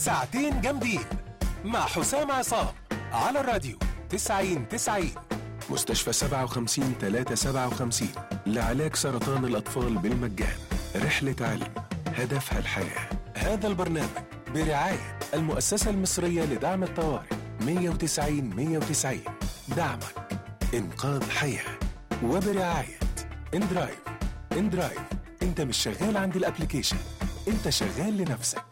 ساعتين جامدين مع حسام عصام على الراديو 90-90. مستشفى 57-357 لعلاج سرطان الأطفال بالمجان. رحلة علم هدفها الحياة. هذا البرنامج برعاية المؤسسة المصرية لدعم الطوارئ 190-190. دعمك إنقاذ حياة. وبرعاية اندرايف. اندرايف، انت مش شغال عند الابليكيشن، انت شغال لنفسك.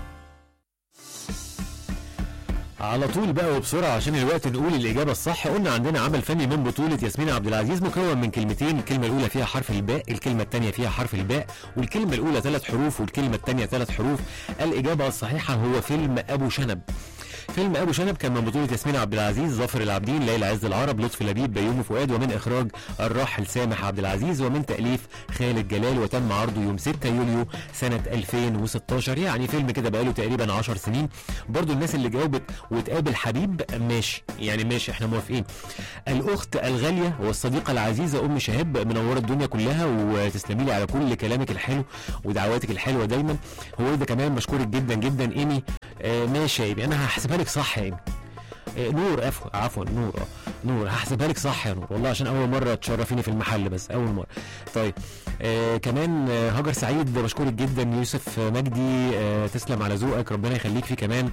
على طول بقى وبسرعه عشان الوقت نقول الاجابه الصح. قلنا عندنا عمل فني من بطوله ياسمين عبد العزيز مكون من كلمتين، الكلمه الاولى فيها حرف الباء، الكلمه الثانيه فيها حرف الباء، والكلمه الاولى 3 حروف والكلمه الثانيه 3 حروف. الاجابه الصحيحه هو فيلم ابو شنب. فيلم ابو شنب كان من بطوله ياسمين عبد العزيز، ظافر العابدين، ليلى عز العرب، لطفي لبيب، بيومي فؤاد، ومن اخراج الراحل سامح عبد العزيز، ومن تاليف خالد جلال، وتم عرضه يوم 6 يوليو سنه 2016. يعني فيلم كده بقاله تقريبا 10 سنين. برضو الناس اللي جاوبت وتقابل حبيب ماشي، يعني ماشي احنا موافقين. الاخت الغاليه والصديقه العزيزه ام شهاب منوره الدنيا كلها، وتسلمي لي على كل كلامك الحلو ودعواتك الحلوه دايما. هو ده كمان مشكورك جدا جدا ايمي. ماشي يا ايمي، انا هحسبها لك صح يا ايمي. نور عفوا نور نور هحسبها لك صح يا نور والله، عشان اول مره تشرفيني في المحل، بس اول مره. طيب كمان هاجر سعيد بشكرك جدا. يوسف مجدي تسلم على ذوقك، ربنا يخليك. في كمان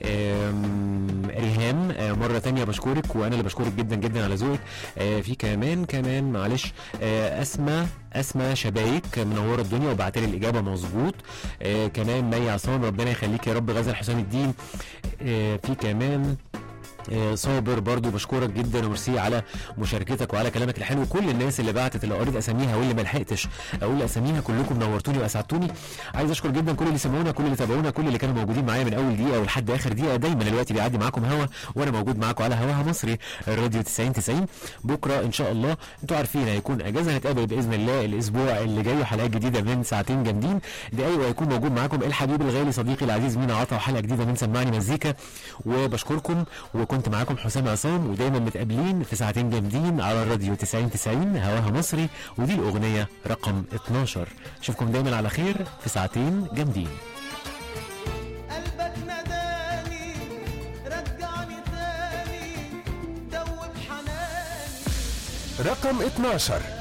ريهام مره تانية بشكرك، وانا اللي بشكرك جدا جدا على ذوقك. في كمان معلش اسماء شبايك منوره الدنيا وبعتلي الاجابه مظبوط. كمان مي عصام ربنا يخليك يا رب. غزل حسام الدين. في كمان صابر برضو بشكرك جدا وميرسي على مشاركتك وعلى كلامك الحلو. كل الناس اللي بعتت، اللي قريت اساميها واللي ما لحقتش اقول اساميها، كلكم نورتوني واسعدتوني. عايز اشكر جدا كل اللي سمعونا، كل اللي تابعونا، كل اللي كانوا موجودين معايا من اول دقيقه ولحد اخر دقيقه. دايما الوقت بيعدي معاكم هوا، وانا موجود معاكم على هواها مصري الراديو 90-90. بكره ان شاء الله انتوا عارفين هيكون اجازه، هنتقابل باذن الله الاسبوع اللي جاي وحلقات جديده من ساعتين جامدين دقايق، وهيكون موجود معاكم الحبيب الغالي صديقي العزيز مينا عطا، وحلقه جديده من سمعني مزيكا. وبشكركم، وكنت معاكم حسام عصام، ودايما متقابلين في ساعتين جامدين على الراديو 90-90 هواها مصري. ودي الاغنيه رقم 12. اشوفكم دايما على خير في ساعتين جامدين. قلبك نداني رجعني تاني دوب حناني. رقم 12.